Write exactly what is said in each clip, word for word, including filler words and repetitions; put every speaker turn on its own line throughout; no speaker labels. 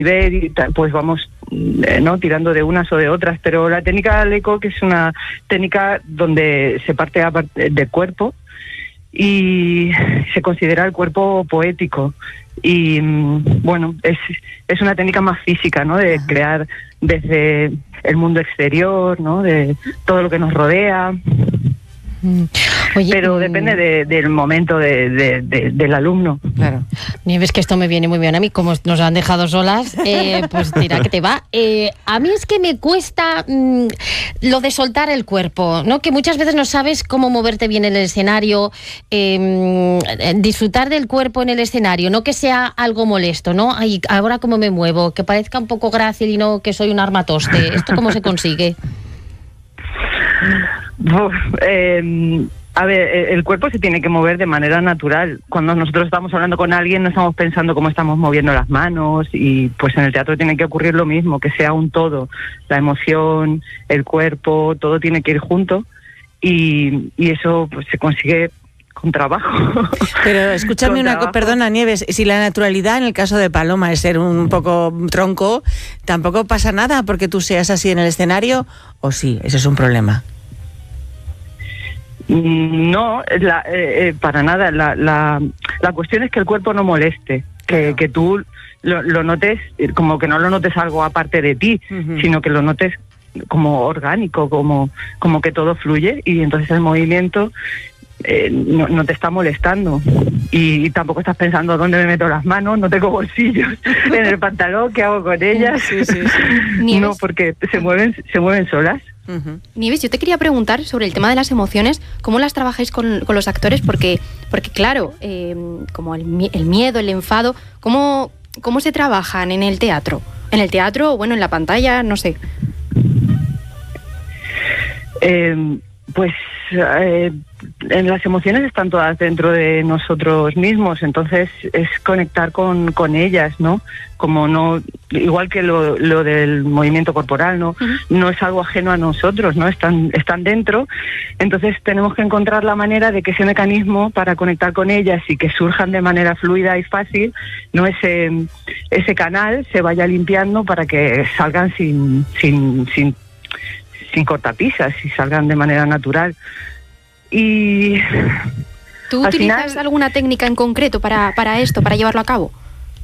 ver y tal, pues vamos eh, no tirando de unas o de otras, pero la técnica Leco, que es una técnica donde se parte a part- del cuerpo y se considera el cuerpo poético y bueno, es, es una técnica más física, ¿no? De crear desde el mundo exterior, ¿no? De todo lo que nos rodea.
Oye,
pero
mm,
depende de, del momento de, de, de, del alumno.
Claro. Nieves, que esto me viene muy bien a mí, como nos han dejado solas, eh, pues dirá que te va. Eh, a mí es que me cuesta mmm, lo de soltar el cuerpo, ¿no? Que muchas veces no sabes cómo moverte bien en el escenario, eh, disfrutar del cuerpo en el escenario, no que sea algo molesto, ¿no? Ay, ahora cómo me muevo, que parezca un poco grácil y no que soy un armatoste. ¿Esto cómo se consigue?
Uf, eh, a ver, el cuerpo se tiene que mover de manera natural. Cuando nosotros estamos hablando con alguien no estamos pensando cómo estamos moviendo las manos y pues en el teatro tiene que ocurrir lo mismo, que sea un todo. La emoción, el cuerpo, todo tiene que ir junto y, y eso pues se consigue con trabajo.
Pero escúchame
Con
una cosa,
trabajo.
perdona Nieves, si la naturalidad en el caso de Paloma es ser un poco tronco, tampoco pasa nada porque tú seas así en el escenario, o sí, eso es un problema.
No, la, eh, eh, para nada. La, la, la cuestión es que el cuerpo no moleste, que,
Claro.
que tú lo, lo notes, como que no lo notes algo aparte de ti,
Uh-huh.
sino que lo notes como orgánico, como, como que todo fluye y entonces el movimiento eh, no, no te está molestando y, y tampoco estás pensando dónde me meto las manos, no tengo bolsillos en el pantalón, ¿qué hago con ellas?
Sí, sí, sí.
Nieves.
No, porque se mueven, se mueven solas.
Uh-huh.
Nieves, yo te quería preguntar sobre el tema de las emociones, ¿cómo las trabajáis con, con los actores? Porque, porque claro, eh, como el, mi- el miedo, el enfado, ¿cómo, ¿cómo se trabajan en el teatro? En el teatro o bueno, en la pantalla, no sé.
Eh, pues eh, en las emociones están todas dentro de nosotros mismos, entonces es conectar con, con ellas, ¿no? Como no, igual que lo, lo del movimiento corporal, ¿no?
Uh-huh.
No es algo ajeno a nosotros, ¿no? Están, están dentro, entonces tenemos que encontrar la manera de que ese mecanismo para conectar con ellas y que surjan de manera fluida y fácil, ¿no? Ese, ese canal se vaya limpiando para que salgan sin, sin, sin sin cortapisas y salgan de manera natural. Y
¿Tú
al
utilizas
final,
alguna técnica en concreto para, para esto, para llevarlo a cabo?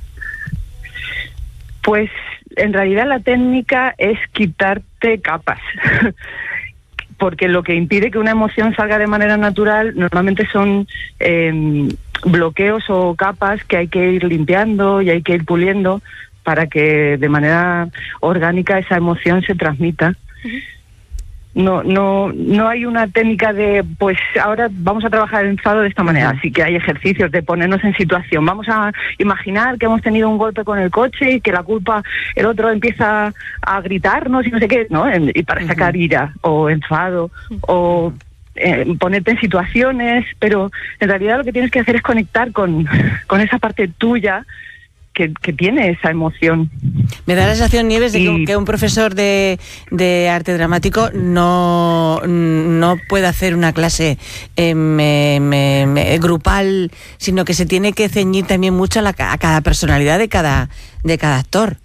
pues en realidad la técnica es quitarte capas. Porque lo que impide que una emoción salga de manera natural normalmente son eh, bloqueos o capas que hay que ir limpiando y hay que ir puliendo para que de manera orgánica esa emoción se transmita.
Uh-huh.
No, no, no hay una técnica de, pues ahora vamos a trabajar el enfado de esta manera.
Uh-huh.
Sí que hay ejercicios de ponernos en situación. Vamos a imaginar que hemos tenido un golpe con el coche y que la culpa, el otro empieza a gritarnos y no sé qué, ¿no? En- y para sacar
Uh-huh.
ira o enfado o eh, ponerte en situaciones, pero en realidad lo que tienes que hacer es conectar con, con esa parte tuya que, que tiene esa emoción.
Me da la sensación, Nieves, de que,
Y-
que un profesor de, de arte dramático no, no puede hacer una clase eh, me- me- me- grupal, sino que se tiene que ceñir también mucho a, la, a cada personalidad de cada, de cada actor.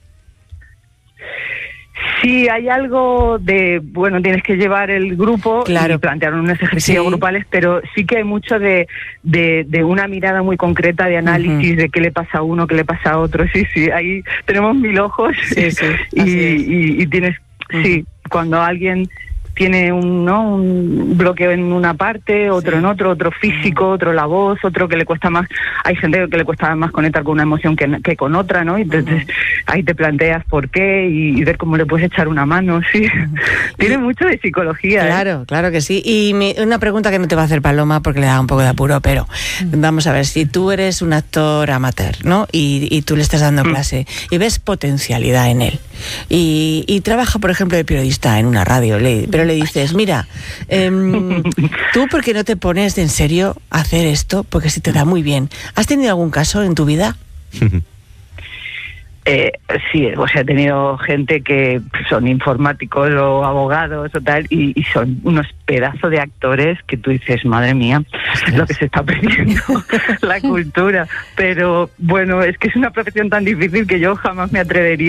Sí, hay algo de, bueno, tienes que llevar el grupo
Claro.
y plantear unos ejercicios
Sí.
grupales, pero sí que hay mucho de, de, de una mirada muy concreta de análisis
Ujú.
de qué le pasa a uno, qué le pasa a otro. Sí, sí, ahí tenemos mil ojos
Sí, sí,
y,
así es.
y, y tienes,
Ujú.
sí, cuando alguien tiene un, ¿no? un bloqueo en una parte, otro
Sí.
en otro, otro físico, otro la voz, otro que le cuesta más, hay gente que le cuesta más conectar con una emoción que, que con otra, ¿no? Y entonces ahí te planteas por qué y, y ver cómo le puedes echar una mano, sí. Tiene mucho de psicología. ¿eh?
Claro, claro que sí. Y mi- una pregunta que no te va a hacer Paloma porque le da un poco de apuro, pero vamos a ver, si tú eres un actor amateur, ¿no? Y, y tú le estás dando
Mm.
clase y ves potencialidad en él y, y trabaja, por ejemplo, de periodista en una radio, le- pero le dices, mira, em, tú por qué no te pones en serio a hacer esto porque se te da muy bien. ¿Has tenido algún caso en tu vida?
Eh, sí, o sea, he tenido gente que son informáticos o abogados o tal, y, y son unos pedazos de actores que tú dices, madre mía, lo que se está perdiendo la cultura. Pero bueno, es que es una profesión tan difícil que yo jamás me atrevería